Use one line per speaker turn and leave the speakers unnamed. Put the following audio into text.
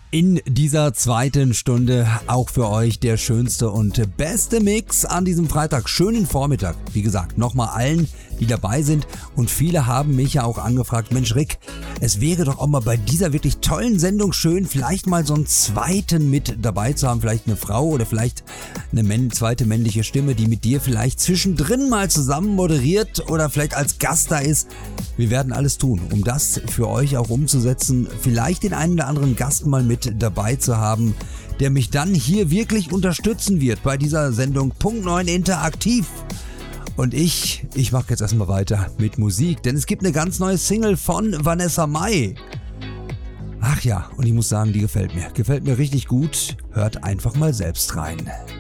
In dieser zweiten Stunde auch für euch der schönste und beste Mix an diesem Freitag. Schönen Vormittag. Wie gesagt, nochmal allen, die dabei sind. Und viele haben mich ja auch angefragt, Mensch Rick, es wäre doch auch mal bei dieser wirklich tollen Sendung schön, vielleicht mal so einen zweiten mit dabei zu haben. Vielleicht eine Frau oder vielleicht eine zweite männliche Stimme, die mit dir vielleicht zwischendrin mal zusammen moderiert oder vielleicht als Gast da ist. Wir werden alles tun, um das für euch auch umzusetzen. Vielleicht den einen oder anderen Gast mal mit dabei zu haben, der mich dann hier wirklich unterstützen wird bei dieser Sendung Punkt 9 Interaktiv. Und ich mache jetzt erstmal weiter mit Musik, denn es gibt eine ganz neue Single von Vanessa Mai. Ach ja, und ich muss sagen, die gefällt mir richtig gut. Hört einfach mal selbst rein.